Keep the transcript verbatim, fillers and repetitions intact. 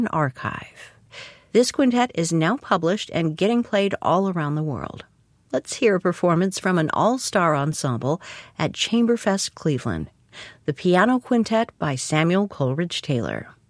Archive. This quintet is now published and getting played all around the world. Let's hear a performance from an all-star ensemble at Chamberfest Cleveland. The Piano Quintet by Samuel Coleridge Taylor.